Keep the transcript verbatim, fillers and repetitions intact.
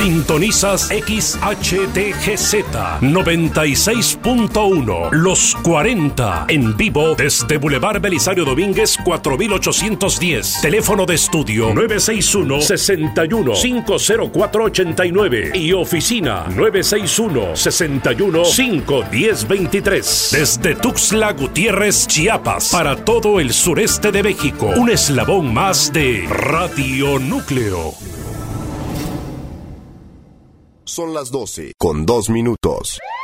Sintonizas X H D G Z noventa y seis punto uno, Los cuarenta, en vivo desde Boulevard Belisario Domínguez cuatro mil ochocientos diez. Teléfono de estudio nueve seis uno, seis uno, cinco cero cuatro, ocho nueve y oficina nueve seis uno, seis uno, cinco uno cero, dos tres. Desde Tuxtla Gutiérrez, Chiapas, para todo el sureste de México, un eslabón más de Radio Núcleo. Son las doce con dos minutos.